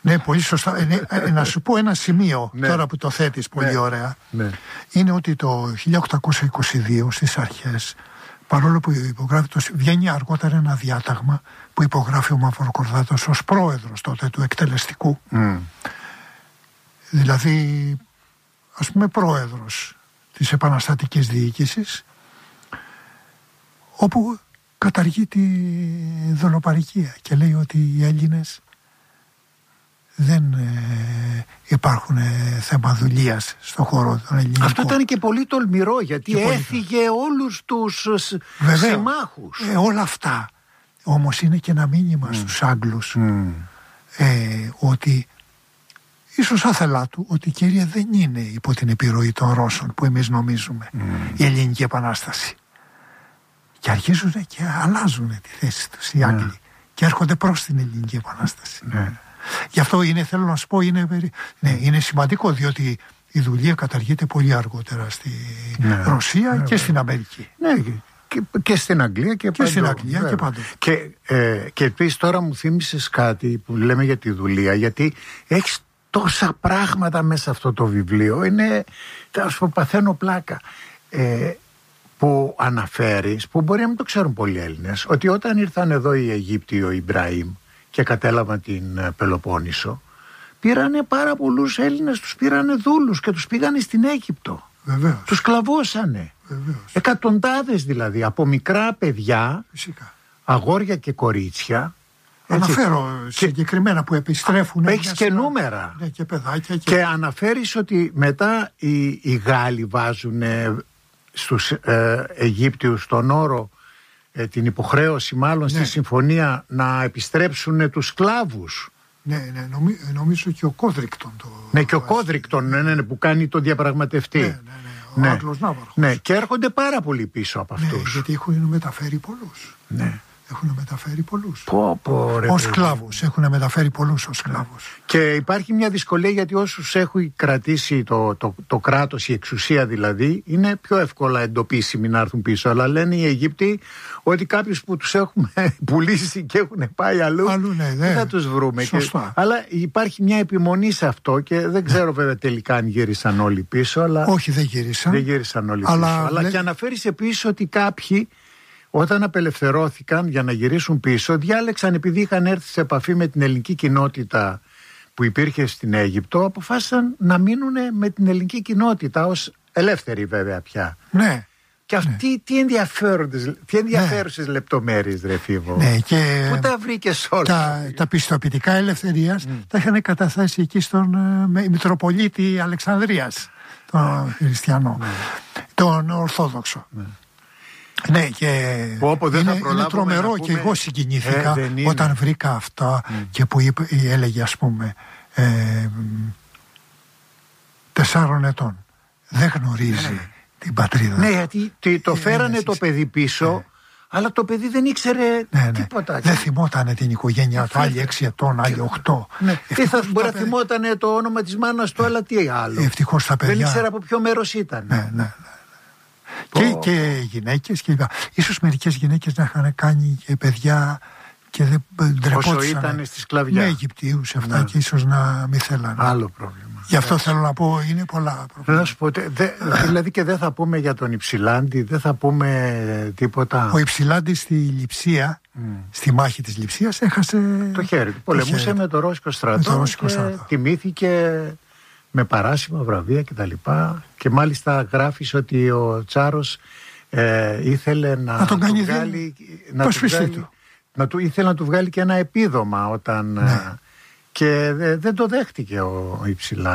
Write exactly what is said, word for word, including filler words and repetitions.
Ναι, πολύ σωστά. Ε, να σου πω ένα σημείο ναι. τώρα που το θέτεις πολύ ναι. ωραία. Ναι. Είναι ότι το χίλια οκτακόσια είκοσι δύο στις αρχές, παρόλο που υπογράφει το, βγαίνει αργότερα ένα διάταγμα που υπογράφει ο Μαυροκορδάτος ως πρόεδρος τότε του εκτελεστικού. Mm. Δηλαδή, ας πούμε, πρόεδρος της επαναστατικής διοίκησης, όπου καταργεί τη δολοπαρικία και λέει ότι οι Έλληνες δεν ε, υπάρχουν ε, θέμα δουλείας στον χώρο των ελληνικών. Αυτό ήταν και πολύ τολμηρό, γιατί και έφυγε πολύ... όλους τους Βεβαίως, συμμάχους. Ε, όλα αυτά όμως είναι και ένα μήνυμα mm. στους Άγγλους mm. ε, ότι ίσως άθελά του ότι, κύριε, δεν είναι υπό την επιρροή των Ρώσων που εμείς νομίζουμε mm. η Ελληνική Επανάσταση. Και αρχίζουν και αλλάζουν τη θέση τους οι Άγγλοι mm. και έρχονται προς την Ελληνική Επανάσταση. Mm. Γι' αυτό είναι, θέλω να σου πω, είναι, ναι, είναι σημαντικό, διότι η δουλεία καταργείται πολύ αργότερα στη ναι, Ρωσία ναι, και στην Αμερική. Ναι, και, και στην Αγγλία και, και παντού. Στην Αγγλία και παντού. Και, ε, και επίσης τώρα μου θύμισες κάτι που λέμε για τη δουλεία, γιατί έχεις τόσα πράγματα μέσα αυτό το βιβλίο. Είναι, θα σου πω, παθαίνω πλάκα. Ε, που αναφέρεις, που μπορεί να μην το ξέρουν πολλοί Έλληνες, ότι όταν ήρθαν εδώ οι Αιγύπτιοι, ο Ιμπραήμ, και κατέλαβαν την Πελοπόννησο, πήρανε πάρα πολλούς Έλληνες, τους πήρανε δούλους και τους πήγανε στην Αίγυπτο. Βεβαίως. Τους σκλαβώσανε. Βεβαίως. Εκατοντάδες δηλαδή, από μικρά παιδιά, φυσικά, αγόρια και κορίτσια. Αναφέρω έτσι, συγκεκριμένα που επιστρέφουν. Έχεις και νούμερα. Ναι, και παιδάκια. Και, και αναφέρεις ότι μετά οι, οι Γάλλοι βάζουν στους ε, Αιγύπτιους τον όρο, Ε, την υποχρέωση μάλλον ναι. στη συμφωνία να επιστρέψουν τους σκλάβους. Ναι, ναι, νομί, νομίζω και ο Κόδρικτον το... Ναι, και ο Κόδρικτον ναι, ναι, ναι, που κάνει τον διαπραγματευτή. Ναι, ναι, ναι, ο ναι. Άγγλος Ναύαρχος. Ναι, και έρχονται πάρα πολύ πίσω από αυτούς. Ναι, γιατί έχουν μεταφέρει πολλούς. Ναι. Έχουν μεταφέρει πολλούς. Πω, πω, ρε, ως σκλάβους, έχουν μεταφέρει πολλούς ως σκλάβους. Και υπάρχει μια δυσκολία, γιατί όσους έχουν κρατήσει το, το, το κράτος, η εξουσία δηλαδή, είναι πιο εύκολα εντοπίσιμοι να έρθουν πίσω. Αλλά λένε οι Αιγύπτιοι ότι κάποιους που τους έχουμε πουλήσει και έχουν πάει αλλού, αλλού ναι, δεν θα τους βρούμε. Και, αλλά υπάρχει μια επιμονή σε αυτό και δεν ξέρω βέβαια τελικά αν γύρισαν όλοι πίσω. Αλλά όχι, δεν γύρισαν. Δεν γύρισαν όλοι αλλά, πίσω. Αλλά λέ... και αναφέρεις επίσης ότι κάποιοι, όταν απελευθερώθηκαν για να γυρίσουν πίσω, διάλεξαν, επειδή είχαν έρθει σε επαφή με την ελληνική κοινότητα που υπήρχε στην Αίγυπτο, αποφάσισαν να μείνουν με την ελληνική κοινότητα ως ελεύθεροι βέβαια πια. Ναι. Και αυτοί ναι. τι, ενδιαφέροντες, τι ενδιαφέρουσες ναι. λεπτομέρειες, ρε Φίβο. Ναι, και πού τα βρήκες όλα. Τα, τα πιστοποιητικά ελευθερίας mm. τα είχαν καταθέσει εκεί στον uh, Μητροπολίτη Αλεξανδρίας, τον χριστιανό, mm. τον Ορθόδοξο. Mm. Ναι, και Πω, δεν είναι, θα είναι τρομερό πούμε... και εγώ συγκινήθηκα ε, όταν βρήκα αυτά mm. και που είπε, έλεγε, ας πούμε, ε, τεσσάρων ετών δεν γνωρίζει mm. την πατρίδα. Ναι, γιατί το φέρανε ε, το παιδί πίσω, ε. αλλά το παιδί δεν ήξερε ναι, ναι. τίποτα. Δεν θυμότανε την οικογένειά του, άλλοι έξι ετών, άλλοι οχτώ. Ναι. Τι θα μπορεί να θυμότανε το όνομα της μάνας του, αλλά τι άλλο. Ευτυχώς τα παιδιά. Δεν ήξερε από ποιο μέρος ήταν. Ναι, ναι, ναι. Και, και γυναίκες και ίσως μερικές γυναίκες να είχαν κάνει και παιδιά και δεν ντρεπόντουσαν. Όσο ήταν στη σκλαβιά. Με Αιγυπτίους αυτά ναι. και ίσως να μην θέλανε. Άλλο πρόβλημα. Γι' αυτό θέλω να πω, είναι πολλά προβλήματα. Να σου πω, δε, δηλαδή και δεν θα πούμε για τον Υψηλάντη, δεν θα πούμε τίποτα. Ο Υψηλάντης στη Λειψία, mm. στη μάχη της Λειψίας, έχασε το χέρι του. Πολεμούσε χέρι. με το Ρώσικο στρατό, το Ρώσικο στρατό. Και τιμήθηκε με παράσημα, βραβεία κτλ. Και, και μάλιστα γράφεις ότι ο Τσάρος ε, ήθελε να, να τον του κάνει βγάλει, να, του βγάλει, να του ήθελε να του βγάλει και ένα επίδομα όταν, ναι. και δε, δεν το δέχτηκε ο, ο Υψηλά.